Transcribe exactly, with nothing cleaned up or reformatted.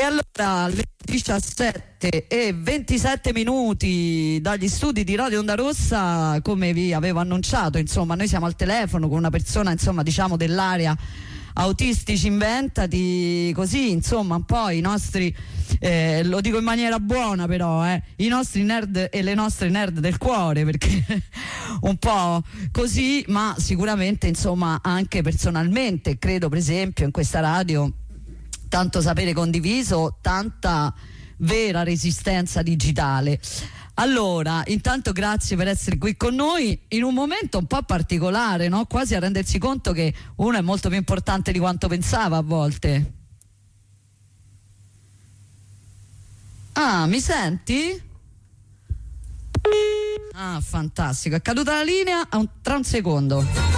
E allora alle diciassette e ventisette minuti dagli studi di Radio Onda Rossa, come vi avevo annunciato, insomma, noi siamo al telefono con una persona, insomma, diciamo dell'area Autistici Inventati, così, insomma, un po' i nostri, eh, lo dico in maniera buona però, eh, i nostri nerd e le nostre nerd del cuore, perché un po' così, ma sicuramente, insomma, anche personalmente, credo per esempio in questa radio tanto sapere condiviso, tanta vera resistenza digitale. Allora, intanto grazie per essere qui con noi in un momento un po' particolare, no? Quasi a rendersi conto che uno è molto più importante di quanto pensava a volte. Ah, mi senti? Ah, fantastico, è caduta la linea a un, tra un secondo.